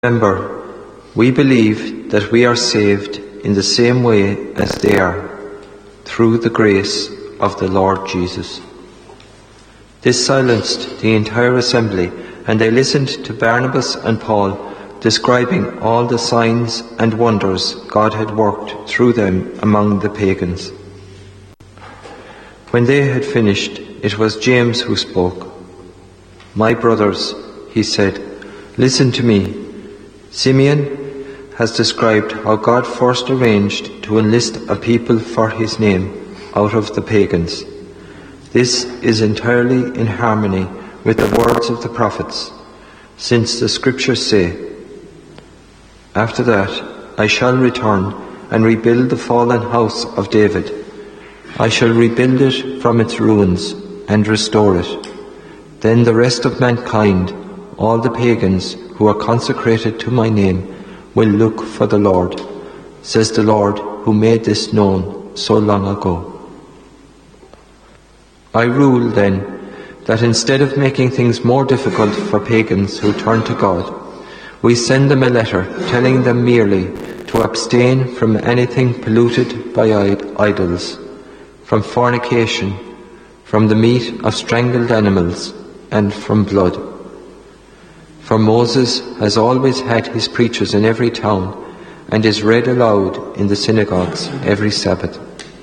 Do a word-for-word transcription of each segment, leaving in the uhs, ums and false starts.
Remember, we believe that we are saved in the same way as they are, through the grace of the Lord Jesus. This silenced the entire assembly, and they listened to Barnabas and Paul describing all the signs and wonders God had worked through them among the pagans. When they had finished, it was James who spoke. "My brothers," he said, "listen to me. Simeon has described how God first arranged to enlist a people for his name out of the pagans. This is entirely in harmony with the words of the prophets, since the scriptures say, 'After that I shall return and rebuild the fallen house of David. I shall rebuild it from its ruins and restore it. Then the rest of mankind, all the pagans who are consecrated to my name, will look for the Lord,' says the Lord who made this known so long ago. I rule then that instead of making things more difficult for pagans who turn to God, we send them a letter telling them merely to abstain from anything polluted by idols, from fornication, from the meat of strangled animals, and from blood. For Moses has always had his preachers in every town, and is read aloud in the synagogues every Sabbath."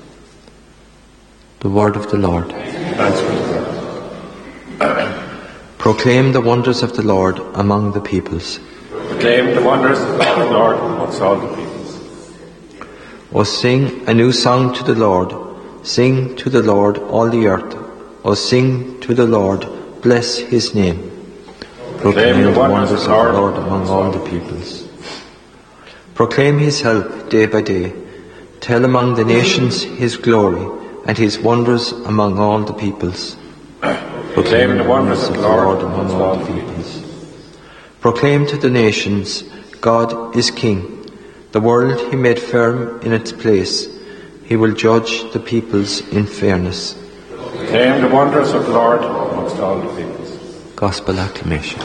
The word of the Lord. Thanks be to God. Proclaim the wonders of the Lord among the peoples. Proclaim the wonders of the Lord amongst all the peoples. O sing a new song to the Lord. Sing to the Lord all the earth. O sing to the Lord, bless his name. Proclaim the wonders of the Lord among all the peoples. Proclaim his help day by day. Tell among the nations his glory and his wonders among all the peoples. Proclaim the wonders of the Lord among all the peoples. Proclaim to the nations, God is King. The world he made firm in its place. He will judge the peoples in fairness. Proclaim the wonders of the Lord amongst all the peoples. Gospel acclamation.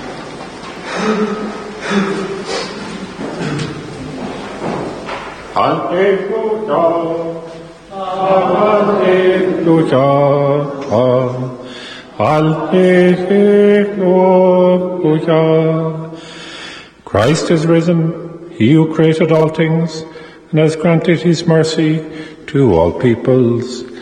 Alleluia, Alleluia, Alleluia. Christ is risen, he who created all things, and has granted his mercy to all peoples.